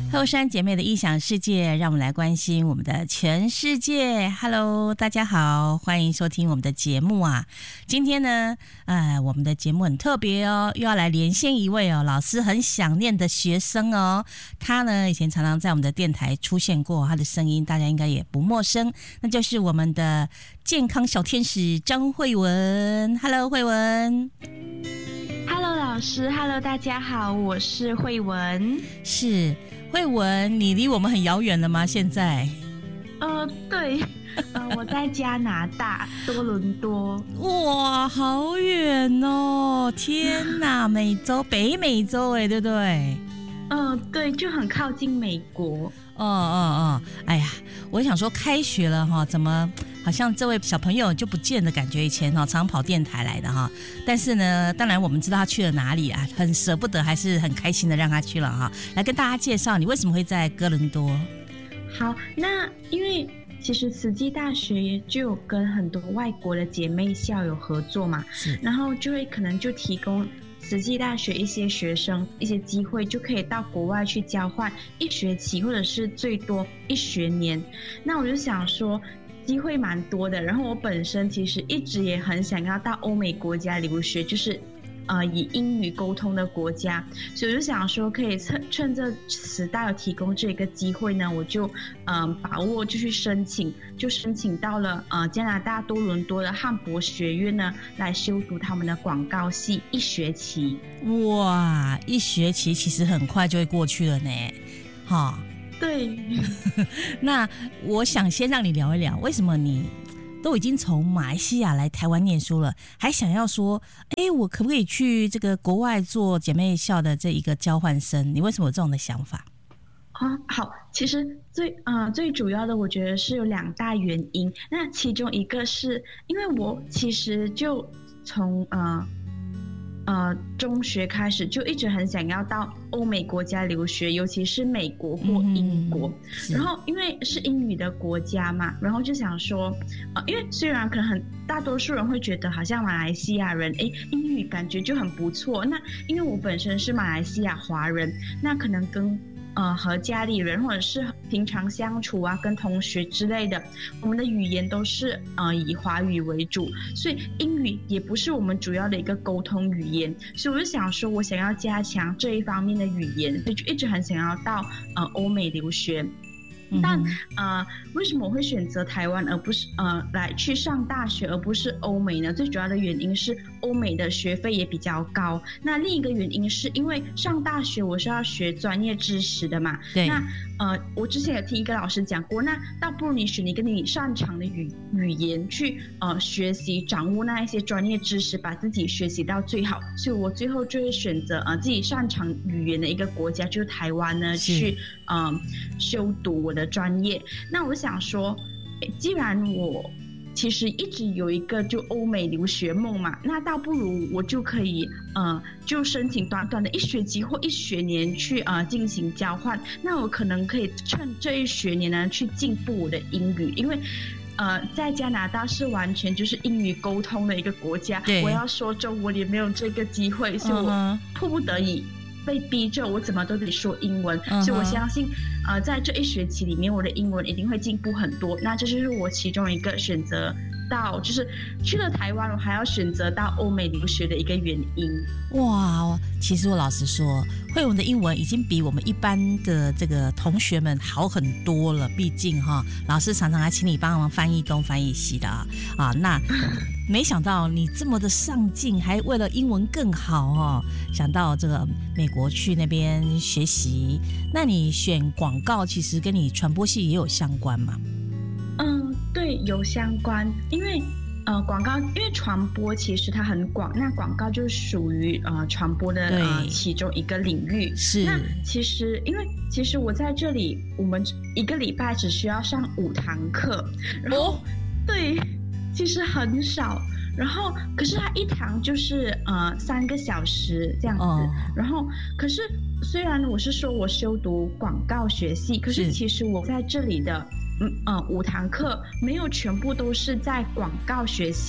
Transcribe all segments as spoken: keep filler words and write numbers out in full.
后山姐妹的异想世界，让我们来关心我们的全世界。Hello， 大家好，欢迎收听我们的节目啊。今天呢，呃，我们的节目很特别哦，又要来连线一位哦，老师很想念的学生哦。他呢，以前常常在我们的电台出现过，他的声音大家应该也不陌生，那就是我们的健康小天使张慧文。Hello， 慧文。 Hello， 老师 ，Hello， 大家好，我是慧文。 是。慧文，你离我们很遥远了吗？现在？ 呃，对，呃，我在加拿大多伦多。 哇，好远哦！天哪，美洲，北美洲哎，对不对？ 嗯、呃，对，就很靠近美国。 哦哦哦，哎呀，我想说开学了哈，怎么好像这位小朋友就不见的感觉？以前哈常跑电台来的哈，但是呢，当然我们知道他去了哪里啊，很舍不得，还是很开心的让他去了哈。来跟大家介绍，你为什么会在哥伦多？ 好，那因为其实慈济大学就有跟很多外国的姐妹校有合作嘛，然后就会可能就提供慈济大学一些学生一些机会，就可以到国外去交换一学期，或者是最多一学年。那我就想说机会蛮多的，然后我本身其实一直也很想要到欧美国家留学，就是呃以英语沟通的国家，所以我就想说可以趁趁这时代有提供这个机会呢，我就嗯、呃、把握就去申请，就申请到了呃加拿大多伦多的汉博学院呢，来修读他们的广告系一学期。 哇，一学期其实很快就会过去了呢，哈。 对， 那我想先让你聊一聊，为什么你都已经从马来西亚来台湾念书了，还想要说，哎，我可不可以去这个国外做姐妹校的这一个交换生？你为什么有这种的想法？ 啊，好，其实最呃最主要的，我觉得是有两大原因。那其中一个是因为我其实就从呃。呃，中学开始就一直很想要到欧美国家留学，尤其是美国或英国。嗯、然后因为是英语的国家嘛，然后就想说，呃，因为虽然可能很大多数人会觉得好像马来西亚人，哎，英语感觉就很不错。那因为我本身是马来西亚华人，那可能跟呃，和家里人或者是平常相处啊，跟同学之类的，我们的语言都是呃以华语为主，所以英语也不是我们主要的一个沟通语言，所以我就想说，我想要加强这一方面的语言，所以就一直很想要到呃欧美留学。但呃，为什么我会选择台湾而不是呃来去上大学，而不是欧美呢？最主要的原因是欧美的学费也比较高。那另一个原因是因为上大学我是要学专业知识的嘛。 对。 那呃，我之前有听一个老师讲过，那倒不如你选一个你擅长的语语言去呃学习掌握那一些专业知识，把自己学习到最好。所以我最后就会选择呃自己擅长语言的一个国家，就是台湾呢，去呃修读我的专业。那我想说，既然我其实一直有一个就欧美留学梦嘛，那倒不如我就可以呃就申请短短的一学期或一学年去呃进行交换。那我可能可以趁这一学年呢去进步我的英语，因为呃在加拿大是完全就是英语沟通的一个国家，我要说中文也没有这个机会，所以我迫不得已被逼着我怎么都得说英文， uh-huh. 所以我相信呃，在这一学期里面我的英文一定会进步很多。那这就是我其中一个选择到就是去了台湾我还要选择到欧美留学的一个原因。 哇，其实我老实说，慧文的英文已经比我们一般的这个同学们好很多了，毕竟哈，老师常常还请你帮忙翻译东翻译西的啊啊，那没想到你这么的上进，还为了英文更好哦，想到这个美国去那边学习。那你选广告其实跟你传播系也有相关吗？ 嗯，对，有相关，因为呃广告，因为传播其实它很广，那广告就属于呃传播的呃其中一个领域。 是。 那其实因为其实我在这里，我们一个礼拜只需要上五堂课，然后、哦、对。其实很少，然后可是它一堂就是呃三个小时这样子、哦、然后可是虽然我是说我修读广告学系，可是其实我在这里的嗯呃五堂课没有全部都是在广告学系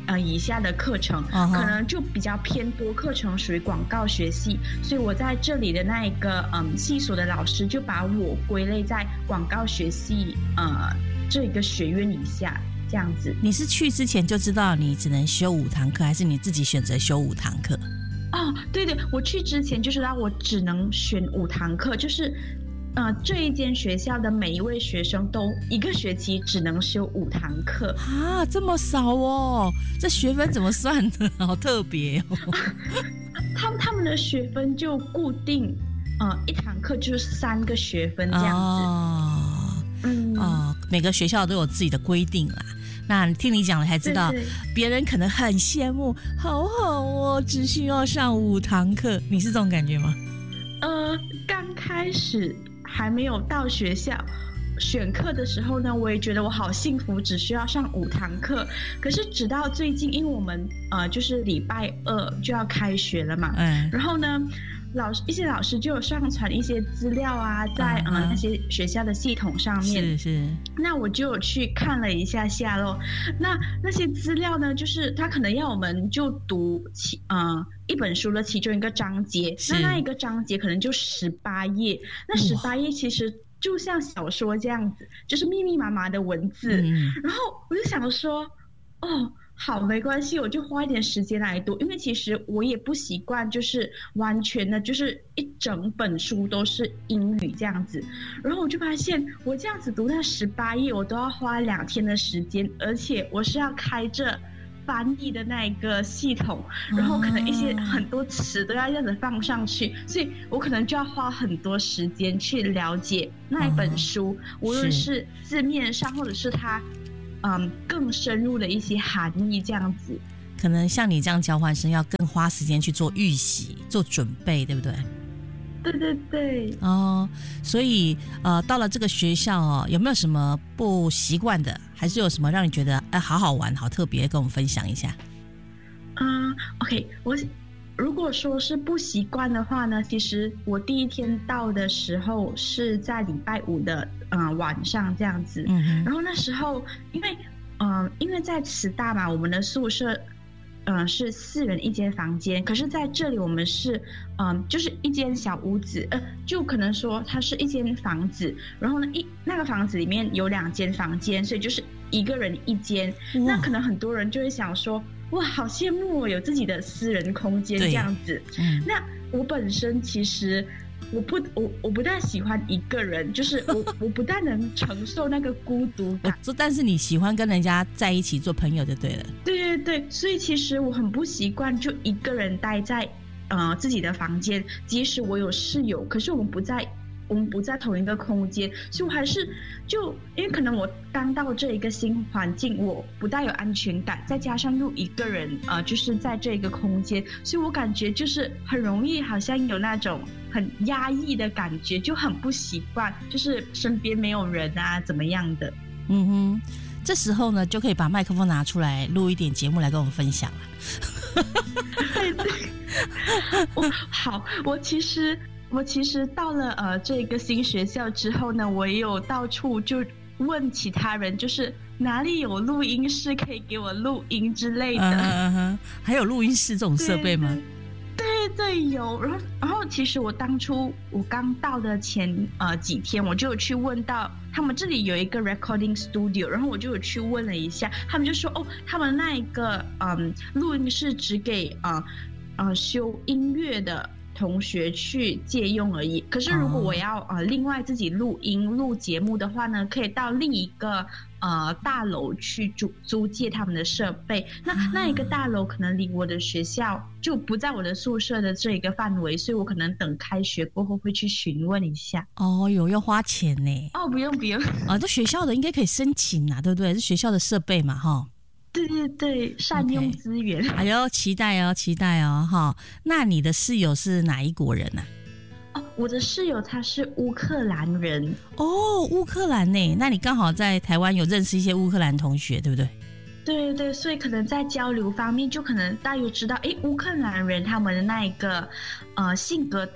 呃以下的课程， uh-huh. 可能就比较偏多课程属于广告学系，所以我在这里的那一个嗯系所的老师就把我归类在广告学系呃这个学院以下这样子。 你是去之前就知道你只能修五堂课，还是你自己选择修五堂课？ 哦，对对，我去之前就知道我只能选五堂课，就是呃，这一间学校的每一位学生都一个学期只能修五堂课啊，这么少哦？这学分怎么算的？好特别哦！ 他们他们的学分就固定，呃，一堂课就是三个学分这样子。 哦， 嗯， 哦，每个学校都有自己的规定啦。那听你讲了才知道，别人可能很羡慕，好好哦，只需要上五堂课。你是这种感觉吗？ 呃，刚开始还没有到学校选课的时候呢，我也觉得我好幸福，只需要上五堂课。可是直到最近，因为我们呃就是礼拜二就要开学了嘛，嗯，然后呢，老师一些老师就有上传一些资料啊，在呃、uh-huh. 那些学校的系统上面， 是是。 那我就有去看了一下下咯。那那些资料呢，就是他可能要我们就读其呃一本书的其中一个章节，那那一个章节可能就十八页，那十八页其实就像小说这样子，就是密密麻麻的文字。嗯、然后我就想说，哦。好，没关系，我就花一点时间来读，因为其实我也不习惯，就是完全的，就是一整本书都是英语这样子。然后我就发现，我这样子读那十八页，我都要花两天的时间，而且我是要开着翻译的那一个系统，然后可能一些很多词都要这样子放上去，所以我可能就要花很多时间去了解那一本书，无论是字面上或者是它。嗯，更深入的一些含义，这样子， 可能像你这样交换生要更花时间去做预习、做准备，对不对？ 对对对。 哦，所以呃，到了这个学校哦，有没有什么不习惯的，还是有什么让你觉得哎好好玩、好特别，跟我们分享一下？ 嗯 ，OK， 我。如果说是不习惯的话呢，其实我第一天到的时候是在礼拜五的呃晚上这样子，嗯，然后那时候因为呃因为在慈大嘛，我们的宿舍呃是四人一间房间，可是在这里我们是嗯、呃、就是一间小屋子，呃就可能说它是一间房子，然后呢一那个房子里面有两间房间，所以就是一个人一间，那可能很多人就会想说。哇，好羡慕我有自己的私人空间这样子。嗯，那我本身其实我不我我不太喜欢一个人，就是我我不太能承受那个孤独感。 但是你喜欢跟人家在一起做朋友就对了。 对对对，所以其实我很不习惯就一个人待在呃自己的房间，即使我有室友，可是我们不在。我们不在同一个空间，所以我还是就因为可能我刚到这一个新环境，我不大有安全感，再加上又一个人呃，就是在这个空间，所以我感觉就是很容易好像有那种很压抑的感觉，就很不习惯，就是身边没有人啊怎么样的。 嗯哼，这时候呢就可以把麦克风拿出来录一点节目来跟我们分享了。 对对，我好，我其实。我其实到了呃这个新学校之后呢，我也有到处就问其他人，就是哪里有录音室可以给我录音之类的。 嗯嗯，还有录音室这种设备吗？ 对 对, 对有。然后然后其实我当初我刚到的前呃几天，我就有去问到他们这里有一个 recording studio， 然后我就有去问了一下，他们就说哦，他们那一个嗯录音室只给呃呃修音乐的。同学去借用而已。可是如果我要、oh. 呃另外自己录音录节目的话呢，可以到另一个呃大楼去租租借他们的设备。那、oh. 那一个大楼可能离我的学校就不在我的宿舍的这一个范围，所以我可能等开学过后会去询问一下。 哦，有要花钱呢？ 哦，不用不用。 啊，这学校的应该可以申请啊，对不对？是学校的设备嘛，哈。 对对对，善用资源。 哎呦，期待哦，期待哦，哈。那你的室友是哪一国人呢、 啊？哦，我的室友他是乌克兰人。 哦，乌克兰呢？那你刚好在台湾有认识一些乌克兰同学，对不对？ 对对对，所以可能在交流方面，就可能大约知道，哎，乌克兰人他们的那一个呃性格大概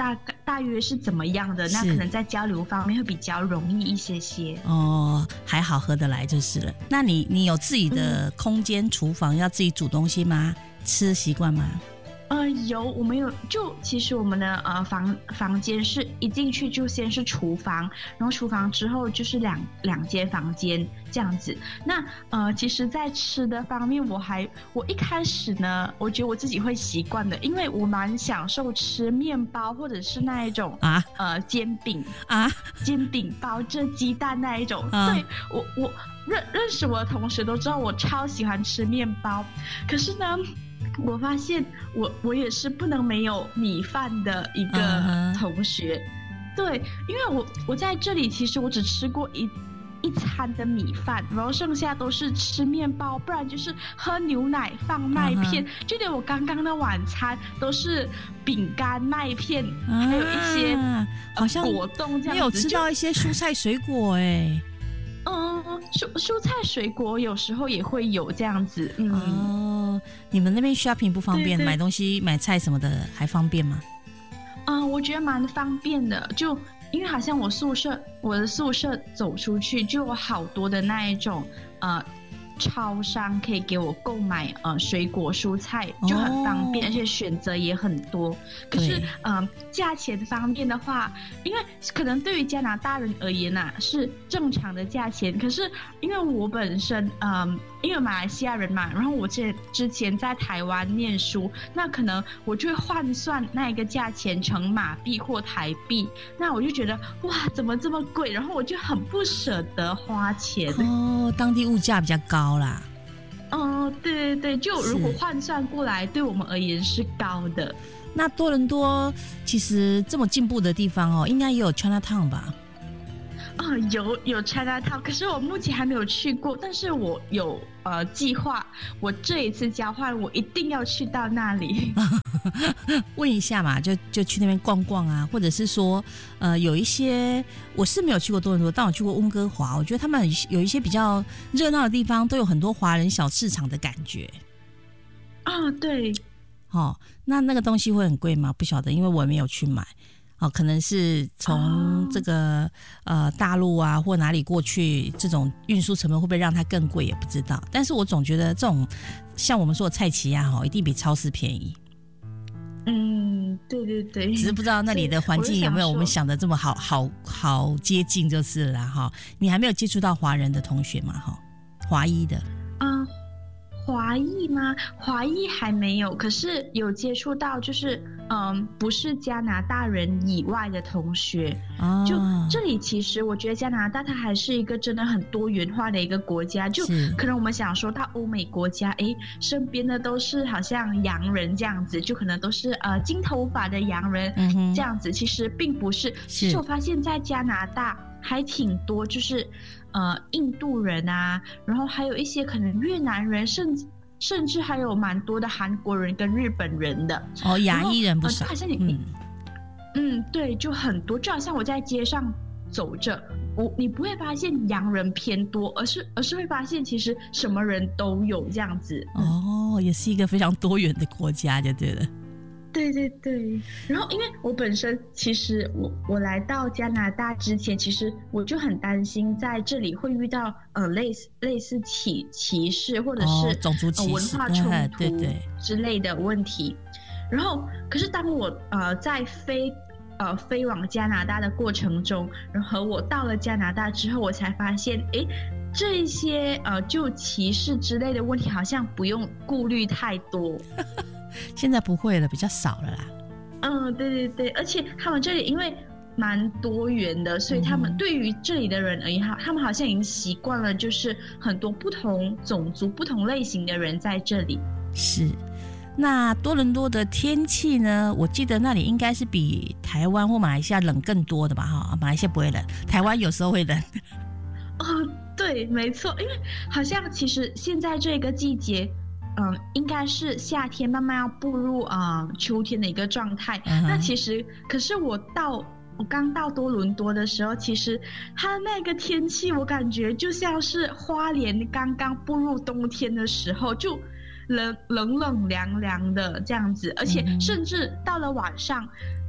大约是怎么样的，那可能在交流方面会比较容易一些些。 哦，还好合得来就是了。那你你有自己的空间、厨房要自己煮东西吗？吃习惯吗？ 呃，有，我们有，就其实我们的呃房房间是一进去就先是厨房，然后厨房之后就是两两间房间这样子。那呃，其实，在吃的方面，我还我一开始呢，我觉得我自己会习惯的，因为我蛮享受吃面包或者是那一种啊呃煎饼啊，煎饼包着鸡蛋那一种。啊、对我我认认识我的同学都知道我超喜欢吃面包，可是呢。我发现我我也是不能没有米饭的一个同学， uh-huh. 对，因为我我在这里其实我只吃过一一餐的米饭，然后剩下都是吃面包，不然就是喝牛奶放麦片， uh-huh. 就连我刚刚的晚餐都是饼干、麦片， uh-huh. 还有一些、uh-huh. 好像果冻这样子， 你有吃到一些蔬菜水果哎、欸。 嗯，蔬蔬菜水果有时候也会有这样子。嗯， 哦，你们那边 shopping 不方便，买东西买菜什么的还方便吗？ 嗯，我觉得蛮方便的，就因为好像我宿舍，我的宿舍走出去就有好多的那一种呃超商可以给我购买呃水果蔬菜，就很方便，哦、而且选择也很多。可是呃价钱方面的话，因为可能对于加拿大人而言啊是正常的价钱，可是因为我本身嗯、呃、因为马来西亚人嘛，然后我之之前在台湾念书，那可能我就会换算那一个价钱成马币或台币，那我就觉得哇怎么这么贵，然后我就很不舍得花钱。 哦，当地物价比较高啦。 嗯，对对对，就如果换算过来，对我们而言是高的。 那多伦多其实这么进步的地方哦，应该也有 Chinatown 吧？ 啊、哦，有有 Chinatown， 可是我目前还没有去过，但是我有呃计划，我这一次交换我一定要去到那里。 问一下嘛，就就去那边逛逛啊，或者是说呃有一些我是没有去过多伦多，但我去过温哥华，我觉得他们有一些比较热闹的地方都有很多华人小市场的感觉。 啊、哦，对。 哦，那那个东西会很贵吗？不晓得，因为我没有去买。哦，可能是从这个、oh. 呃大陆啊或哪里过去，这种运输成本会不会让它更贵也不知道。但是我总觉得这种像我们说的菜奇啊，一定比超市便宜。 嗯，对对对。 只是不知道那里的环境有没有我们想的这么好好好接近就是了哈。你还没有接触到华人的同学嘛？哈，华裔的。 嗯。华裔吗？华裔还没有，可是有接触到，就是嗯，不是加拿大人以外的同学。哦、就这里，其实我觉得加拿大它还是一个真的很多元化的一个国家。就可能我们想说到欧美国家，哎，身边的都是好像洋人这样子，就可能都是呃金头发的洋人、嗯、这样子。其实并不是，其实我发现在加拿大还挺多，就是呃印度人啊，然后还有一些可能越南人，甚至甚至还有蛮多的韩国人跟日本人的。 哦，亚裔人不少。 呃、好像你嗯嗯对，就很多，就好像我在街上走着，我你不会发现洋人偏多，而是而是会发现其实什么人都有这样子。 哦，也是一个非常多元的国家就对了。 对对对，然后因为我本身其实我我来到加拿大之前，其实我就很担心在这里会遇到呃类似类似歧歧视或者是、 哦、种族歧视、 呃、文化冲突对对之类的问题。然后可是当我呃在飞呃飞往加拿大的过程中，然后我到了加拿大之后，我才发现哎。这些呃就歧视之类的问题好像不用顾虑太多。 现在不会了，比较少了啦。 嗯，对对对，而且他们这里因为蛮多元的，所以他们对于这里的人而言，嗯、他们好像已经习惯了，就是很多不同种族、不同类型的人在这里。 是。那多伦多的天气呢？我记得那里应该是比台湾或马来西亚冷更多的吧？哈，马来西亚不会冷，台湾有时候会冷。 哦，对，没错，因为好像其实现在这个季节。嗯，应该是夏天慢慢要步入啊、呃、秋天的一个状态。Uh-huh. 那其实，可是我到我刚到多伦多的时候，其实它那个天气，我感觉就像是花莲刚刚步入冬天的时候，就冷冷冷凉凉的这样子，而且甚至到了晚上，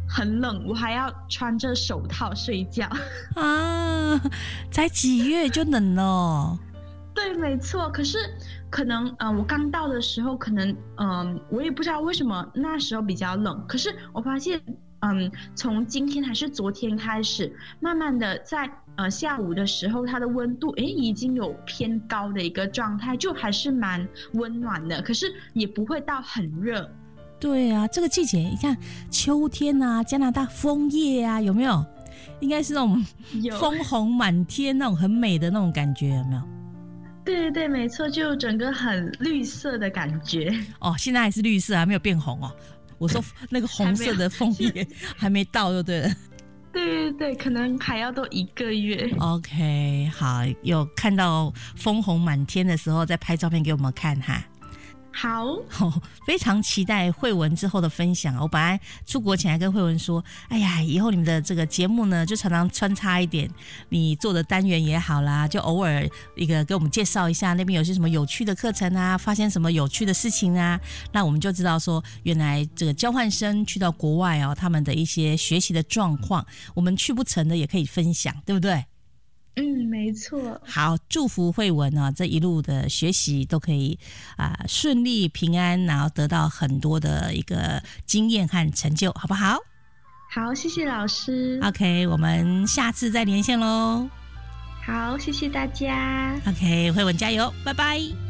很冷，我还要穿着手套睡觉啊！才几月就冷了？ 对，没错。可是可能呃，我刚到的时候，可能嗯、呃，我也不知道为什么那时候比较冷。可是我发现，嗯，从今天还是昨天开始，慢慢的在呃下午的时候，它的温度诶已经有偏高的一个状态，就还是蛮温暖的。可是也不会到很热。 对啊，这个季节你看秋天啊，加拿大枫叶啊，有没有？应该是那种枫红满天那种很美的那种感觉，有没有？ 对对对，没错，就整个很绿色的感觉。 哦，现在还是绿色，还没有变红哦。我说那个红色的枫叶还没到就对了。 对对对，可能还要多一个月。 OK， 好，有看到枫红满天的时候再拍照片给我们看哈。 好、 哦，非常期待慧文之后的分享。我本来出国前还跟慧文说，哎呀，以后你们的这个节目呢，就常常穿插一点你做的单元也好啦，就偶尔一个给我们介绍一下那边有些什么有趣的课程啊，发现什么有趣的事情啊，那我们就知道说，原来这个交换生去到国外哦，他们的一些学习的状况，我们去不成的也可以分享，对不对？ 嗯，没错。 好，祝福慧文啊，这一路的学习都可以啊、呃、顺利平安，然后得到很多的一个经验和成就，好不好？ 好，谢谢老师。 OK， 我们下次再连线咯。 好，谢谢大家。 OK， 慧文加油，拜拜。